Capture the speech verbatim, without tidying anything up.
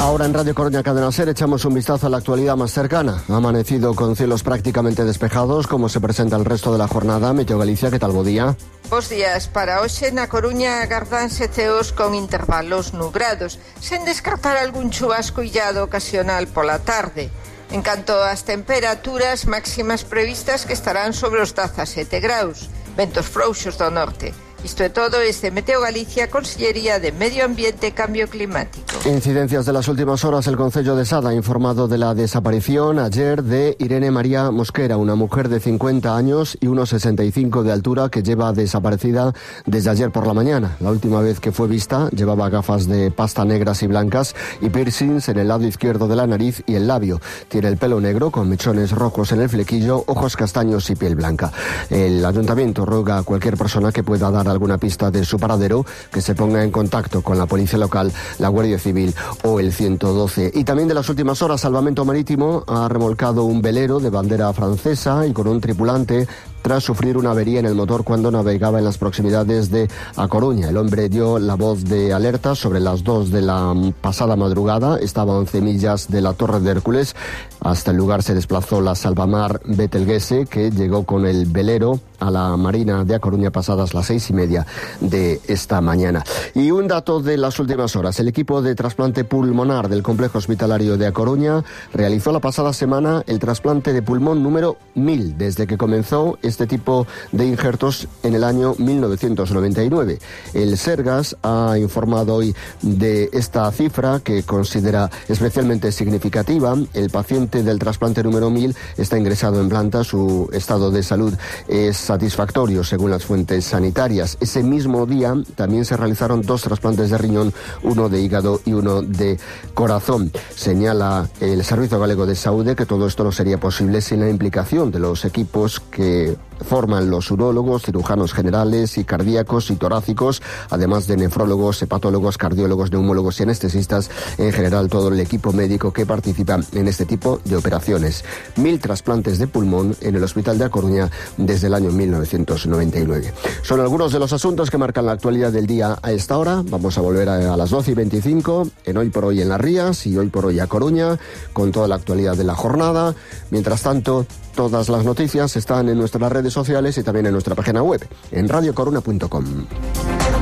Ahora en Radio Coruña Cadena Ser echamos un vistazo a la actualidad más cercana. Ha amanecido con cielos prácticamente despejados, como se presenta el resto de la jornada. Meteo Galicia, ¿qué tal, bo día? Bos días. Para hoxe na Coruña agardanse ceos con intervalos nubrados, sen descartar algún chubasco illado ocasional pola tarde. En canto ás temperaturas máximas previstas, que estarán sobre os dezasete graus, ventos frouxos do norte. Isto é todo desde Meteo Galicia, Consellería de Medio Ambiente e Cambio Climático. Incidencias de las últimas horas. El Concello de Sada ha informado de la desaparición ayer de Irene María Mosquera, una mujer de cincuenta años y uno sesenta y cinco de altura que lleva desaparecida desde ayer por la mañana. La última vez que fue vista llevaba gafas de pasta negras y blancas y piercings en el lado izquierdo de la nariz y el labio. Tiene el pelo negro con mechones rojos en el flequillo, ojos castaños y piel blanca. El Ayuntamiento ruega a cualquier persona que pueda dar alguna pista de su paradero que se ponga en contacto con la Policía Local, la Guardia Civil o el ciento doce. Y también de las últimas horas, Salvamento Marítimo ha remolcado un velero de bandera francesa y con un tripulante tras sufrir una avería en el motor cuando navegaba en las proximidades de A Coruña. El hombre dio la voz de alerta sobre las dos de la pasada madrugada. Estaba a once millas de la Torre de Hércules. Hasta el lugar se desplazó la Salvamar Betelguese, que llegó con el velero a la Marina de A Coruña pasadas las seis y media de esta mañana. Y un dato de las últimas horas. El equipo de trasplante pulmonar del Complejo Hospitalario de A Coruña realizó la pasada semana el trasplante de pulmón número mil desde que comenzó este tipo de injertos en el año mil novecientos noventa y nueve. El Sergas ha informado hoy de esta cifra que considera especialmente significativa. El paciente del trasplante número mil está ingresado en planta. Su estado de salud es satisfactorio según las fuentes sanitarias. Ese mismo día también se realizaron dos trasplantes de riñón, uno de hígado y uno de corazón. Señala el Servicio Galego de Saúde que todo esto no sería posible sin la implicación de los equipos que forman los urólogos, cirujanos generales y cardíacos y torácicos, además de nefrólogos, hepatólogos, cardiólogos, neumólogos y anestesistas, en general todo el equipo médico que participa en este tipo de operaciones. Mil trasplantes de pulmón en el Hospital de A Coruña desde el año mil novecientos noventa y nueve. Son algunos de los asuntos que marcan la actualidad del día a esta hora. Vamos a volver a, a las doce y veinticinco en Hoy por Hoy en Las Rías y Hoy por Hoy a Coruña con toda la actualidad de la jornada. Mientras tanto, todas las noticias están en nuestras redes sociales y también en nuestra página web, en radio coruna punto com.